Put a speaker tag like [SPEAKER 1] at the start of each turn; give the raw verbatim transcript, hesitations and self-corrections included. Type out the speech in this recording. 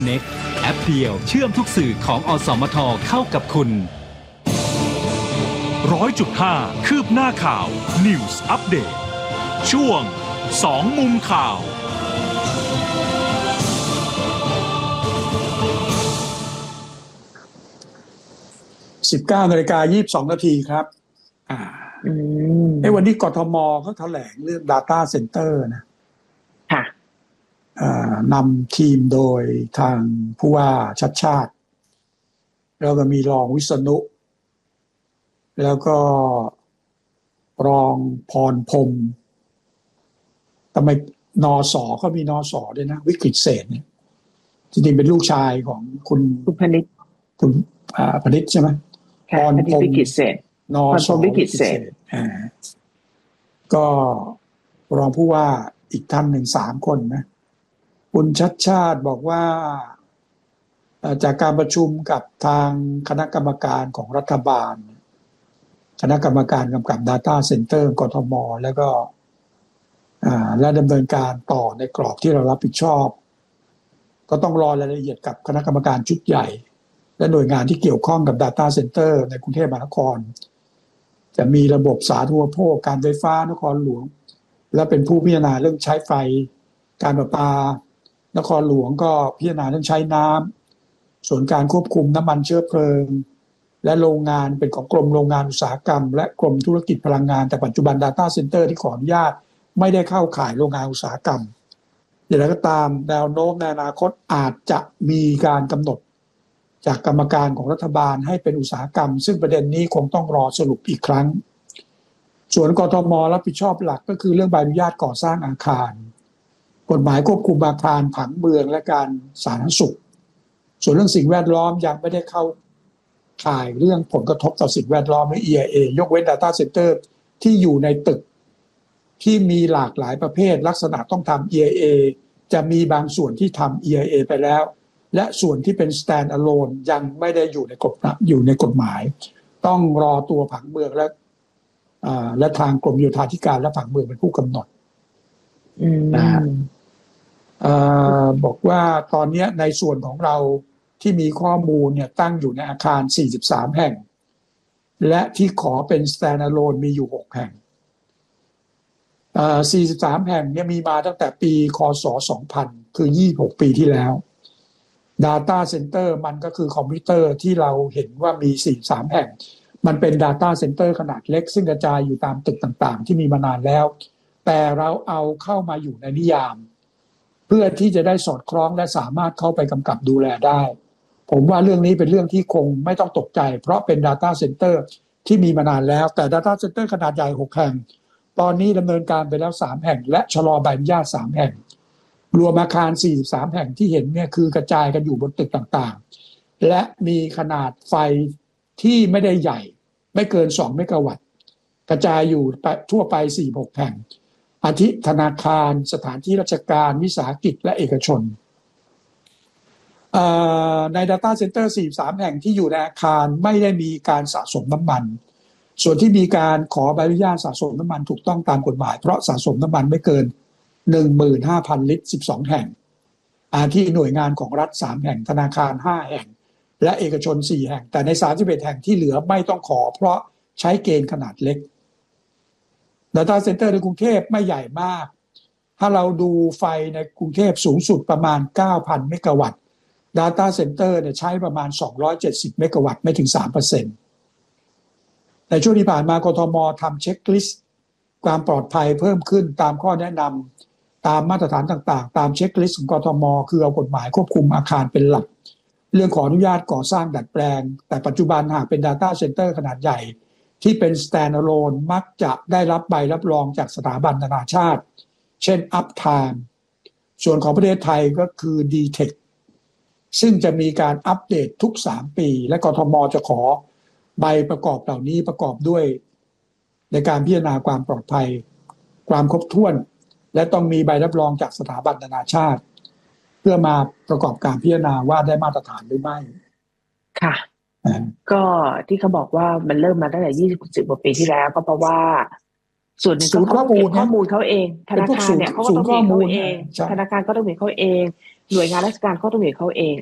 [SPEAKER 1] Next แอปเดียวเชื่อมทุกสื่อของอสมทเข้ากับคุณ
[SPEAKER 2] ร้อยจุดห้า คืบหน้าข่าว News Update ช่วงสองมุมข่าว
[SPEAKER 3] สิบเก้านาฬิกายี่สิบสองนาทีครับอ่าในวันนี้กทมเขาแถลงเรื่อง Data Center นะ
[SPEAKER 4] ค่ะ
[SPEAKER 3] นำทีมโดยทางผู้ว่าชัดชาติแล้วก็มีรองวิษณุแล้วก็รองพรพรหมทำไมนสเขามีนสด้วยนะวิกฤตเศรษฐ์เนี่ยจริงๆเป็นลูกชายของคุณ
[SPEAKER 4] คุณพนิษฐ์
[SPEAKER 3] คุณอ่าพนิษฐ์ใช่ไหม
[SPEAKER 4] พรพรหมวิกฤตเศรษฐ์
[SPEAKER 3] นสวิกฤตเศรษฐ์อ่าก็รองผู้ว่าอีกท่านหนึ่งสามคนนะคุณชัดชาติบอกว่าจากการประชุมกับทางคณะกรรมการของรัฐบาลคณะกรรมการกำกับ Data Center กทมแล้วก็และดำเนินการต่อในกรอบที่เรารับผิดชอบก็ต้องรอรายละเอียดกับคณะกรรมการชุดใหญ่และหน่วยงานที่เกี่ยวข้องกับ Data Center ในกรุงเทพมหานครจะมีระบบสาธารณูปโภคการไฟฟ้านครหลวงและเป็นผู้พิจารณาเรื่องใช้ไฟการประปานครหลวงก็พิจารณาเรื่องใช้น้ำส่วนการควบคุมน้ำมันเชื้อเพลิงและโรงงานเป็นของกรมโรงงานอุตสาหกรรมและกรมธุรกิจพลังงานแต่ปัจจุบัน Data Center ที่ขออนุญาตไม่ได้เข้าข่ายโรงงานอุตสาหกรรมอย่างไรก็ตามแนวโน้มในอนาคตอาจจะมีการกำหนดจากกรรมการของรัฐบาลให้เป็นอุตสาหกรรมซึ่งประเด็นนี้คงต้องรอสรุปอีกครั้งส่วนกทมรับผิดชอบหลักก็คือเรื่องใบอนุญาตก่อสร้างอาคารกฎหมายควบคุมอาคารผังเมืองและการสาธารณสุขส่วนเรื่องสิ่งแวดล้อมยังไม่ได้เข้าข่ายเรื่องผลกระทบต่อสิ่งแวดล้อมใน อี ไอ เอ ยกเว้น Data Center ที่อยู่ในตึกที่มีหลากหลายประเภทลักษณะต้องทำ อี ไอ เอ จะมีบางส่วนที่ทำ อี ไอ เอ ไปแล้วและส่วนที่เป็น stand alone ยังไม่ได้อยู่ในกฎอยู่ในกฎหมายต้องรอตัวผังเมืองและและทางกรมโยธาธิการและผังเมืองเป็นผู้กำหนดนะบอกว่าตอนนี้ในส่วนของเราที่มีข้อมูลเนี่ยตั้งอยู่ในอาคารสี่สิบสามแห่งและที่ขอเป็น stand alone มีอยู่หกแห่งสี่สิบสามแห่งเนี่ยมีมาตั้งแต่ปีคศสองพันคือยี่สิบหกปีที่แล้ว Data Center มันก็คือคอมพิวเตอร์ที่เราเห็นว่ามีสี่สิบสามแห่งมันเป็น Data Center ขนาดเล็กซึ่งกระจายอยู่ตามตึกต่างๆที่มีมานานแล้วแต่เราเอาเข้ามาอยู่ในนิยามเพื่อที่จะได้สอดคล้องและสามารถเข้าไปกำกับดูแลได้ผมว่าเรื่องนี้เป็นเรื่องที่คงไม่ต้องตกใจเพราะเป็น Data Center ที่มีมานานแล้วแต่ Data Center ขนาดใหญ่หกแห่งตอนนี้ดำเนินการไปแล้วสามแห่งและชะลอใบอนุญาตสามแห่งรวมอาคารสี่สิบสามแห่งที่เห็นเนี่ยคือกระจายกันอยู่บนตึกต่างๆและมีขนาดไฟที่ไม่ได้ใหญ่ไม่เกินสองเมกะวัตต์กระจายอยู่ทั่วไปสี่สิบหกแห่งอาทิธนาคารสถานที่ราชการวิสาหกิจและเอกชนใน Data Center สี่สิบสามแห่งที่อยู่ในอาคารไม่ได้มีการสะสมน้ำมันส่วนที่มีการขอใบอนุญาตสะสมน้ำมันถูกต้องตามกฎหมายเพราะสะสมน้ำมันไม่เกิน หนึ่งหมื่นห้าพัน ลิตรสิบสองแห่งอาทิหน่วยงานของรัฐสามแห่งธนาคารห้าแห่งและเอกชนสี่แห่งแต่ในสามสิบเอ็ดแห่งที่เหลือไม่ต้องขอเพราะใช้เกณฑ์ขนาดเล็ก Data Center ในกรุงเทพไม่ใหญ่มากถ้าเราดูไฟในกรุงเทพสูงสุดประมาณ เก้าพัน เมกะวัตต์ Data Center เนี่ยใช้ประมาณสองร้อยเจ็ดสิบเมกะวัตต์ไม่ถึง สามเปอร์เซ็นต์ ในช่วงที่ผ่านมากทมทำเช็คลิสต์ความปลอดภัยเพิ่มขึ้นตามข้อแนะนำตามมาตรฐานต่างๆตามเช็คลิสต์ของกทมคือเอากฎหมายควบคุมอาคารเป็นหลักเรื่องขออนุญาตก่อสร้างดัดแปลงแต่ปัจจุบันหากเป็น Data Center ขนาดใหญ่ที่เป็น stand alone มักจะได้รับใบรับรองจากสถาบันนานาชาติเช่น Uptime ส่วนของประเทศไทยก็คือ ดี เทค ซึ่งจะมีการอัปเดตทุกสามปีและกทมจะขอใบประกอบเหล่านี้ประกอบด้วยในการพิจารณาความปลอดภัยความครบถ้วนและต้องมีใบรับรองจากสถาบันนานาชาติเพื่อมาประกอบการพิจารณาว่าได้มาตรฐานหรือไม่
[SPEAKER 4] ค่ะก็ที่เขาบอกว่ามันเริ่มมาตั้งแต่ยี่สิบกว่าปีที่แล้วก็เพราะว่าส่วนหนึ่งก็เขาเก็บข้อมูลเขาเองธนาคารเนี่ยเขาก็ต้องมีเขาเองธนาคารก็ต้องมีเขาเองหน่วยงานราชการเขาต้องมีเขาเอง